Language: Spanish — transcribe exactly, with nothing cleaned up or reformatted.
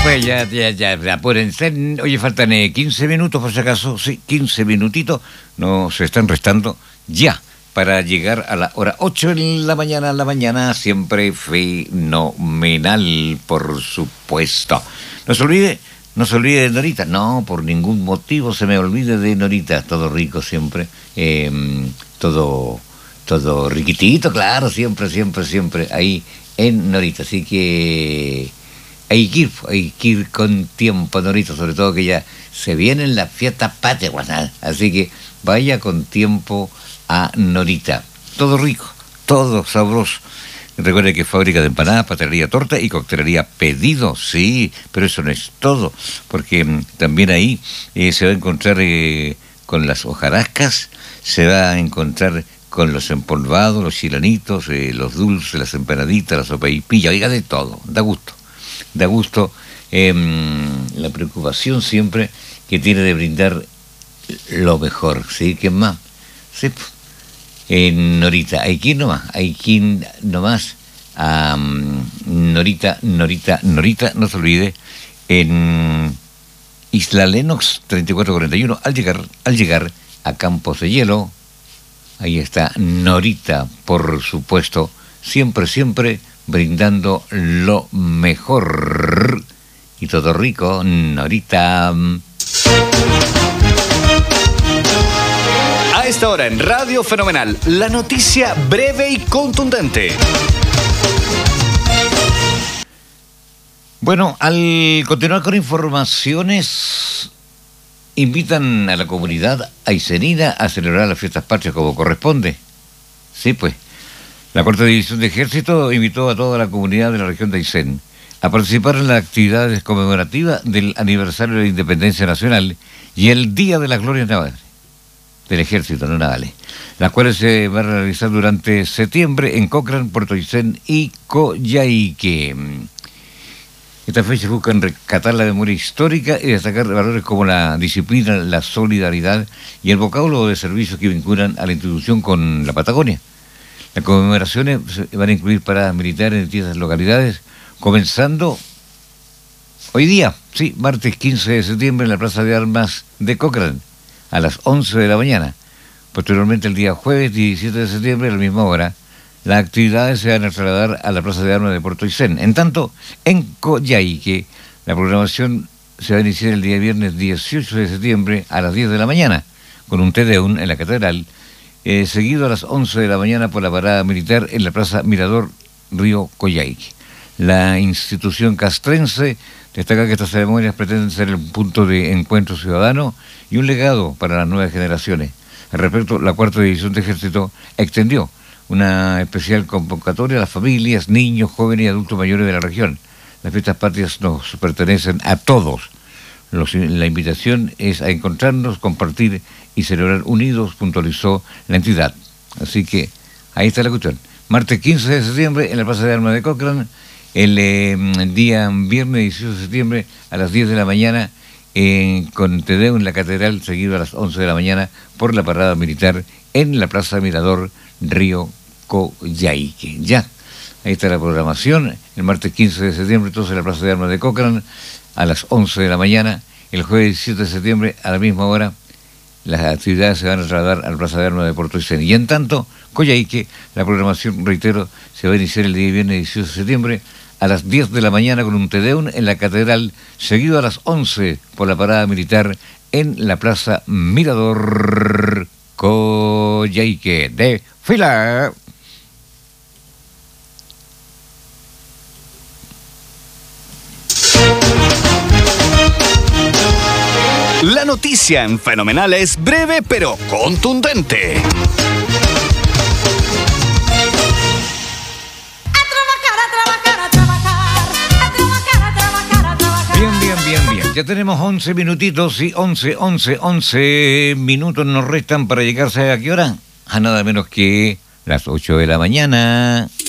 pues ya, ya, ya, ya, apúrense. Oye, faltan eh, quince minutos por si acaso, sí, quince minutitos, nos están restando ya para llegar a la hora ocho de la mañana, la mañana siempre fenomenal, por supuesto. No se olvide, no se olvide de Norita, no, por ningún motivo se me olvide de Norita, todo rico siempre, eh, todo, todo riquitito, claro, siempre, siempre, siempre, ahí en Norita, así que hay que ir, hay que ir con tiempo, Norita, sobre todo que ya se vienen las fiestas patrias, así que vaya con tiempo a Norita. Todo rico, todo sabroso. Recuerde que es fábrica de empanadas, pastelería, torta y coctelería Pedido, sí, pero eso no es todo, porque mmm, también ahí eh, se va a encontrar eh, con las hojarascas, se va a encontrar con los empolvados, los chilanitos, eh, los dulces, las empanaditas, la sopa y pilla, oiga, de todo, da gusto, da gusto eh, la preocupación siempre que tiene de brindar lo mejor, ¿sí? ¿Qué más? Sí, en Norita, hay quien nomás, hay quien nomás, a um, Norita, Norita, Norita, no se olvide, en Isla Lennox treinta y cuatro cuarenta y uno, al llegar, al llegar a Campos de Hielo, ahí está Norita, por supuesto, siempre, siempre brindando lo mejor y todo rico, Norita. A esta hora en Radio Fenomenal, la noticia breve y contundente. Bueno, al continuar con informaciones, invitan a la comunidad aicenina a celebrar las fiestas patrias como corresponde. Sí, pues, la Cuarta División de Ejército invitó a toda la comunidad de la región de Aysén a participar en las actividades conmemorativas del aniversario de la Independencia Nacional y el Día de las Glorias Navales del Ejército, no navales, las cuales se van a realizar durante septiembre en Cochrane, Puerto Aysén y Coyhaique. Estas fechas buscan rescatar la memoria histórica y destacar valores como la disciplina, la solidaridad y el vocablo de servicios que vinculan a la institución con la Patagonia. Las conmemoraciones van a incluir paradas militares en distintas localidades, comenzando hoy día, sí, martes quince de septiembre en la Plaza de Armas de Cochrane, a las once de la mañana. Posteriormente, el día jueves diecisiete de septiembre, a la misma hora, las actividades se van a trasladar a la Plaza de Armas de Puerto Aysén. En tanto, en Coyhaique, la programación se va a iniciar el día viernes dieciocho de septiembre a las diez de la mañana, con un Te Deum en la Catedral, eh, seguido a las once de la mañana por la parada militar en la Plaza Mirador Río Coyhaique. La institución castrense destaca que estas ceremonias pretenden ser el punto de encuentro ciudadano y un legado para las nuevas generaciones. Al respecto, la Cuarta División de Ejército extendió una especial convocatoria a las familias, niños, jóvenes y adultos mayores de la región. Las fiestas patrias nos pertenecen a todos. Los, la invitación es a encontrarnos, compartir y celebrar unidos, puntualizó la entidad. Así que ahí está la cuestión. Martes quince de septiembre en la Plaza de Armas de Cochrane, el eh, día viernes dieciocho de septiembre a las diez de la mañana eh, con Te Deum en la Catedral, seguido a las once de la mañana por la parada militar en la Plaza Mirador Río Coyhaique. Ya, ahí está la programación, el martes quince de septiembre, entonces en la Plaza de Armas de Cochrane, a las once de la mañana, el jueves diecisiete de septiembre, a la misma hora, las actividades se van a trasladar a la Plaza de Armas de Puerto Aysén. Y en tanto, Coyhaique, la programación, reitero, se va a iniciar el día viernes dieciocho de septiembre, a las diez de la mañana con un Te Deum en la Catedral, seguido a las once por la parada militar en la Plaza Mirador Coyhaique de fila. La noticia en Fenomenal es breve pero contundente. Bien, bien, bien, bien. Ya tenemos once minutitos, sí, once, once, once minutos nos restan para llegarse a qué hora. A nada menos que las ocho de la mañana.